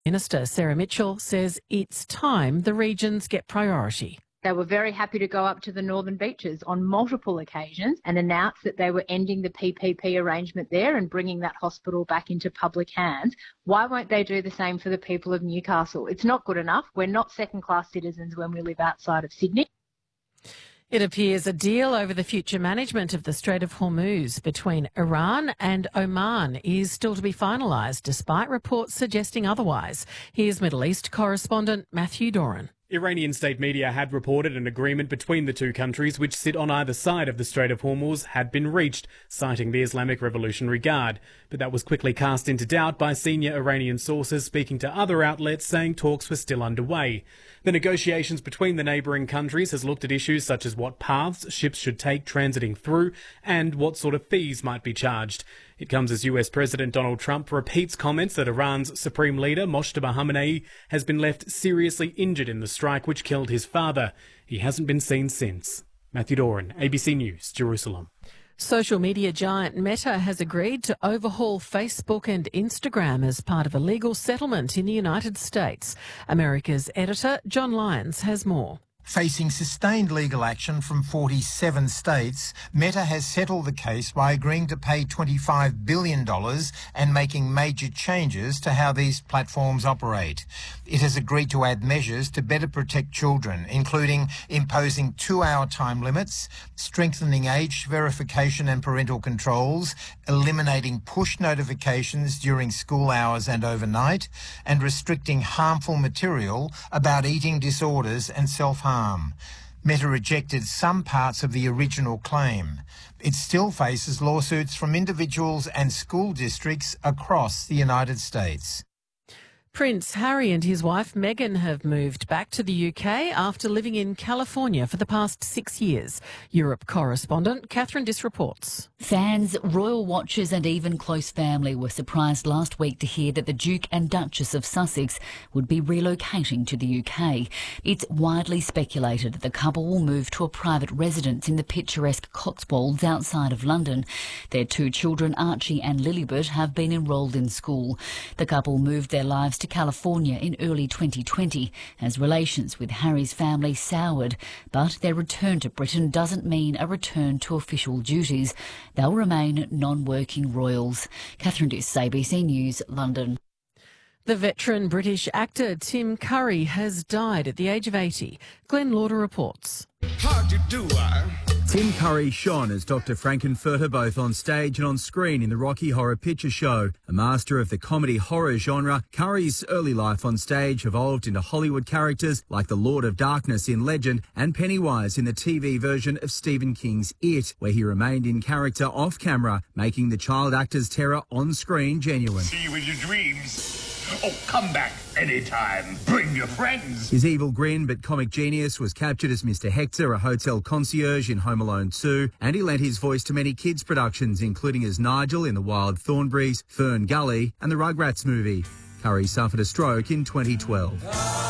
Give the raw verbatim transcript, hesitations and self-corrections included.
Minister Sarah Mitchell says it's time the regions get priority. They were very happy to go up to the Northern Beaches on multiple occasions and announce that they were ending the P P P arrangement there and bringing that hospital back into public hands. Why won't they do the same for the people of Newcastle? It's not good enough. We're not second-class citizens when we live outside of Sydney. It appears a deal over the future management of the Strait of Hormuz between Iran and Oman is still to be finalised, despite reports suggesting otherwise. Here's Middle East correspondent Matthew Doran. Iranian state media had reported an agreement between the two countries, which sit on either side of the Strait of Hormuz, had been reached, citing the Islamic Revolutionary Guard. But that was quickly cast into doubt by senior Iranian sources speaking to other outlets, saying talks were still underway. The negotiations between the neighbouring countries has looked at issues such as what paths ships should take transiting through and what sort of fees might be charged. It comes as U S President Donald Trump repeats comments that Iran's supreme leader, Mojtaba Khamenei, has been left seriously injured in the strike which killed his father. He hasn't been seen since. Matthew Doran, A B C News, Jerusalem. Social media giant Meta has agreed to overhaul Facebook and Instagram as part of a legal settlement in the United States. America's editor, John Lyons, has more. Facing sustained legal action from forty-seven states, Meta has settled the case by agreeing to pay twenty-five billion dollars and making major changes to how these platforms operate. It has agreed to add measures to better protect children, including imposing two-hour time limits, strengthening age verification and parental controls, eliminating push notifications during school hours and overnight, and restricting harmful material about eating disorders and self-harm. Meta rejected some parts of the original claim. It still faces lawsuits from individuals and school districts across the United States. Prince Harry and his wife Meghan have moved back to the U K after living in California for the past six years. Europe correspondent Catherine Diss reports. Fans, royal watchers and even close family were surprised last week to hear that the Duke and Duchess of Sussex would be relocating to the U K. It's widely speculated that the couple will move to a private residence in the picturesque Cotswolds outside of London. Their two children, Archie and Lilibet, have been enrolled in school. The couple moved their lives to California in early twenty twenty as relations with Harry's family soured, but their return to Britain doesn't mean a return to official duties. They'll remain non-working royals. Catherine Diss, A B C News, London. The veteran British actor Tim Curry has died at the age of eighty. Glenn Lauder reports. How do you do, I? Tim Curry shone as Doctor Frankenfurter both on stage and on screen in the Rocky Horror Picture Show. A master of the comedy horror genre, Curry's early life on stage evolved into Hollywood characters like the Lord of Darkness in Legend and Pennywise in the T V version of Stephen King's It, where he remained in character off camera, making the child actor's terror on screen genuine. See you in your dreams. Oh, come back anytime. Bring your friends. His evil grin but comic genius was captured as Mister Hector, a hotel concierge in Home Alone two, and he lent his voice to many kids' productions, including as Nigel in The Wild Thornberrys, Fern Gully and the Rugrats movie. Curry suffered a stroke in twenty twelve.